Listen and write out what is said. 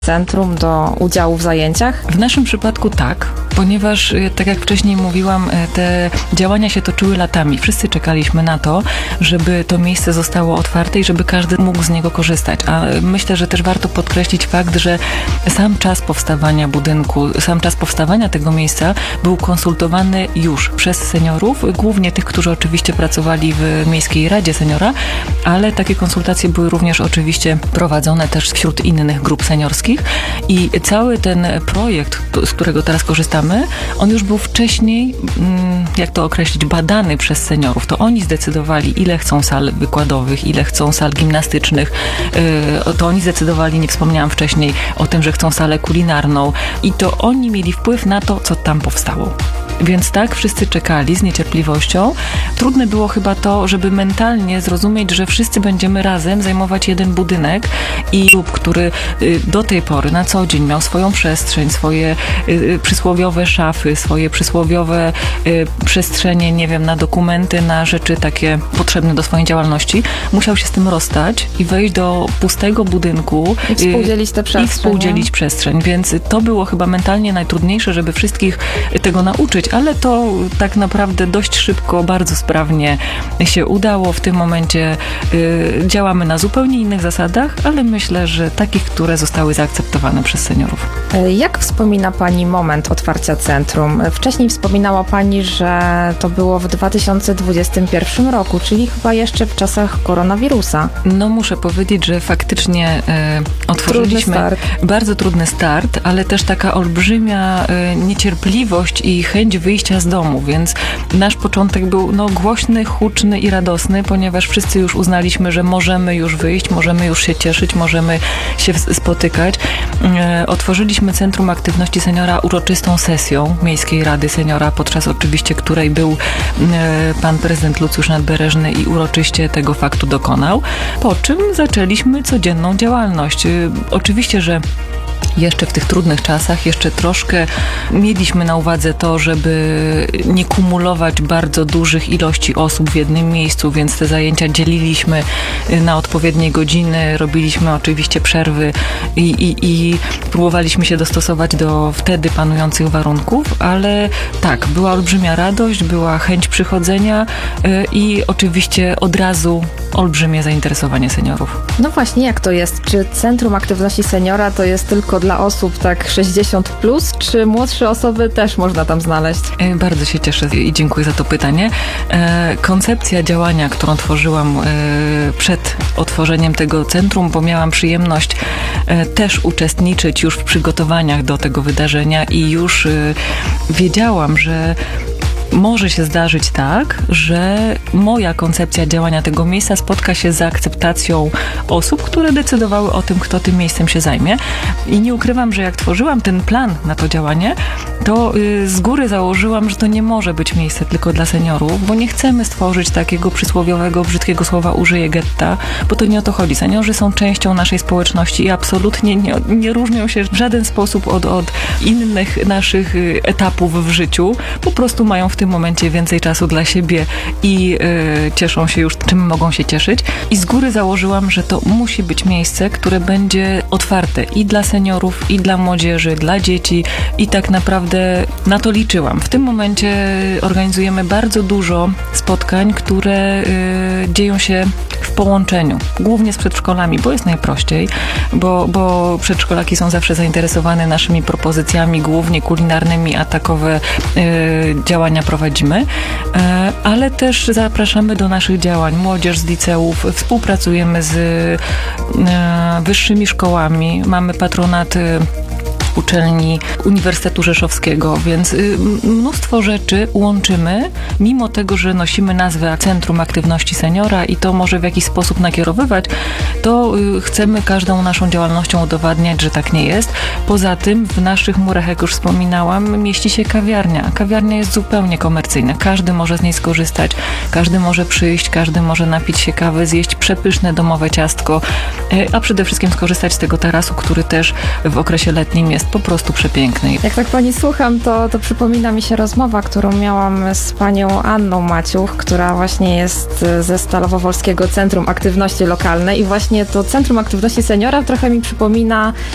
centrum do udziału w zajęciach? W naszym przypadku tak, ponieważ, tak jak wcześniej mówiłam, te działania się toczyły latami. Wszyscy czekaliśmy na to, żeby to miejsce zostało otwarte i żeby każdy mógł z niego korzystać. A myślę, że też warto podkreślić fakt, że sam czas powstawania budynku, sam czas powstawania tego miejsca był konsultowany już przez seniorów, głównie tych, którzy oczywiście pracowali w Miejskiej Radzie Seniora, ale takie konsultacje były również oczywiście prowadzone też wśród innych grup seniorskich i cały ten projekt, z którego teraz korzystamy, on już był wcześniej, jak to określić, badany przez seniorów. To oni zdecydowali, ile chcą sal wykładowych, ile chcą sal gimnastycznych. To oni zdecydowali, nie wspomniałam wcześniej, o tym, że chcą salę kulinarną i to oni mieli wpływ na to, co tam powstało. Więc tak, wszyscy czekali z niecierpliwością. Trudne było chyba to, żeby mentalnie zrozumieć, że wszyscy będziemy razem zajmować jeden budynek i klub, który do tej pory na co dzień miał swoją przestrzeń, swoje przysłowiowe szafy, swoje przysłowiowe przestrzenie, nie wiem, na dokumenty, na rzeczy takie potrzebne do swojej działalności, musiał się z tym rozstać i wejść do pustego budynku i współdzielić tę przestrzeń. I współdzielić przestrzeń. Więc to było chyba mentalnie najtrudniejsze, żeby wszystkich tego nauczyć, ale to tak naprawdę dość szybko, bardzo sprawnie się udało. W tym momencie działamy na zupełnie innych zasadach, ale myślę, że takich, które zostały zaakceptowane przez seniorów. Jak wspomina Pani moment otwarcia centrum? Wcześniej wspominała Pani, że to było w 2021 roku, czyli chyba jeszcze w czasach koronawirusa. No muszę powiedzieć, że faktycznie otworzyliśmy bardzo trudny start, ale też taka olbrzymia niecierpliwość i chęć wyjścia z domu, więc nasz początek był głośny, huczny i radosny, ponieważ wszyscy już uznaliśmy, że możemy już wyjść, możemy już się cieszyć, możemy się spotykać. Otworzyliśmy Centrum Aktywności Seniora uroczystą sesją Miejskiej Rady Seniora, podczas oczywiście której był pan prezydent Lucjusz Nadbereżny i uroczyście tego faktu dokonał, po czym zaczęliśmy codzienną działalność. Oczywiście, że jeszcze w tych trudnych czasach, jeszcze troszkę mieliśmy na uwadze to, żeby nie kumulować bardzo dużych ilości osób w jednym miejscu, więc te zajęcia dzieliliśmy na odpowiednie godziny, robiliśmy oczywiście przerwy i próbowaliśmy się dostosować do wtedy panujących warunków, ale tak, była olbrzymia radość, była chęć przychodzenia i oczywiście od razu olbrzymie zainteresowanie seniorów. No właśnie, jak to jest? Czy Centrum Aktywności Seniora to jest tylko dla osób tak 60+, czy młodsze osoby też można tam znaleźć? Bardzo się cieszę i dziękuję za to pytanie. Koncepcja działania, którą tworzyłam przed otworzeniem tego centrum, bo miałam przyjemność też uczestniczyć już w przygotowaniach do tego wydarzenia i już wiedziałam, że może się zdarzyć tak, że moja koncepcja działania tego miejsca spotka się z akceptacją osób, które decydowały o tym, kto tym miejscem się zajmie. I nie ukrywam, że jak tworzyłam ten plan na to działanie, to z góry założyłam, że to nie może być miejsce tylko dla seniorów, bo nie chcemy stworzyć takiego przysłowiowego, brzydkiego słowa użyję getta, bo to nie o to chodzi. Seniorzy są częścią naszej społeczności i absolutnie nie różnią się w żaden sposób od innych naszych etapów w życiu. Po prostu mają w tym momencie więcej czasu dla siebie i cieszą się już, czym mogą się cieszyć. I z góry założyłam, że to musi być miejsce, które będzie otwarte i dla seniorów, i dla młodzieży, dla dzieci i tak naprawdę na to liczyłam. W tym momencie organizujemy bardzo dużo spotkań, które dzieją się w połączeniu, głównie z przedszkolami, bo jest najprościej, bo przedszkolaki są zawsze zainteresowane naszymi propozycjami, głównie kulinarnymi, a takowe działania prowadzimy, ale też zapraszamy do naszych działań młodzież z liceów, współpracujemy z wyższymi szkołami, mamy patronat uczelni Uniwersytetu Rzeszowskiego, więc mnóstwo rzeczy łączymy, mimo tego, że nosimy nazwę Centrum Aktywności Seniora i to może w jakiś sposób nakierowywać, to chcemy każdą naszą działalnością udowadniać, że tak nie jest. Poza tym w naszych murach, jak już wspominałam, mieści się kawiarnia. Kawiarnia jest zupełnie komercyjna. Każdy może z niej skorzystać, każdy może przyjść, każdy może napić się kawy, zjeść przepyszne domowe ciastko, a przede wszystkim skorzystać z tego tarasu, który też w okresie letnim jest po prostu przepiękny. Jak tak Pani słucham, to przypomina mi się rozmowa, którą miałam z panią Anną Maciuch, która właśnie jest ze Stalowo-Wolskiego Centrum Aktywności Lokalnej i właśnie to Centrum Aktywności Seniora trochę mi przypomina